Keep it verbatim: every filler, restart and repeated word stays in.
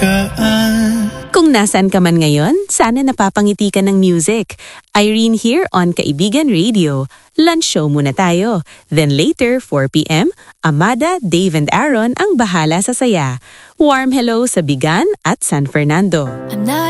pagkaan. Kung nasan ka man ngayon, sana napapangiti ka ng music. Irene here on Kaibigan Radio. Lunch show muna tayo. Then later, four p m, Amada, Dave and Aaron ang bahala sa saya. Warm hello sa Bigan at San Fernando. I'm not